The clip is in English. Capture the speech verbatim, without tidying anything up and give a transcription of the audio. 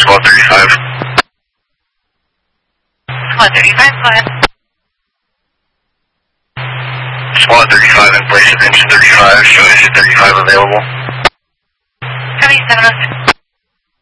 Squad thirty-five. Squad thirty-five, go ahead. Squad thirty-five in place of engine thirty-five. Show engine thirty-five available. Copy, seven oh six.